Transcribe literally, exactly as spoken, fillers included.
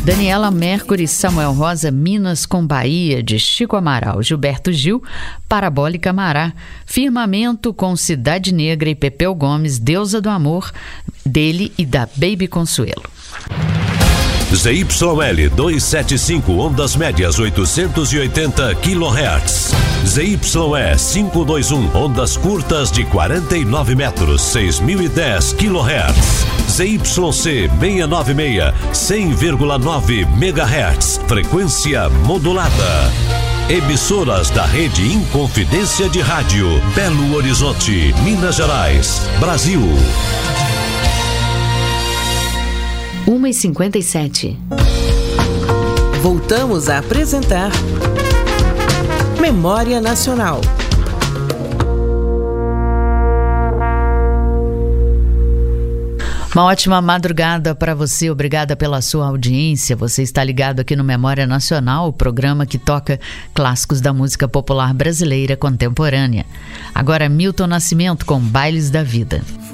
Daniela Mercury, Samuel Rosa, Minas com Bahia, de Chico Amaral. Gilberto Gil, Parabólica Mará. Firmamento com Cidade Negra e Pepeu Gomes, Deusa do Amor, dele e da Baby Consuelo. Z Y L duzentos e setenta e cinco, ondas médias oitocentos e oitenta quilohertz. Z Y E quinhentos e vinte e um, ondas curtas de quarenta e nove metros, seis mil e dez quilohertz. Z Y C seiscentos e noventa e seis, cem vírgula nove megahertz, frequência modulada. Emissoras da rede Inconfidência de Rádio, Belo Horizonte, Minas Gerais, Brasil. uma e cinquenta e sete. Voltamos a apresentar Memória Nacional. Uma ótima madrugada para você, obrigada pela sua audiência. Você está ligado aqui no Memória Nacional, o programa que toca clássicos da música popular brasileira contemporânea. Agora Milton Nascimento com Bailes da Vida.